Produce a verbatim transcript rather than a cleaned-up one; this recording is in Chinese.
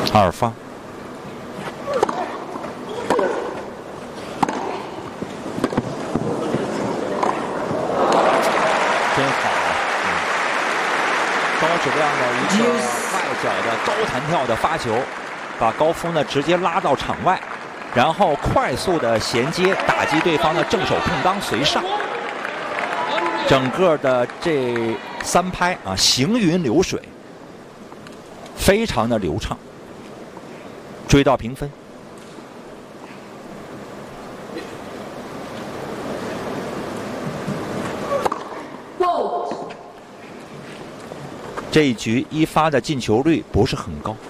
二发。真好啊！嗯，高质量的一个外角的高弹跳的发球，把高夫呢直接拉到场外，然后快速的衔接打击对方的正手碰当随上。整个的这三拍啊，行云流水，非常的流畅，追到平分。这一局一发的进球率不是很高。